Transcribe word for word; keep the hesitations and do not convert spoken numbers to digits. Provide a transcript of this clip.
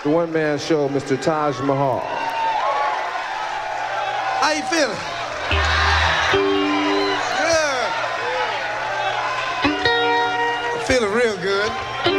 the one-man show, Mister Taj Mahal. How you feeling? Good. I'm feeling real good.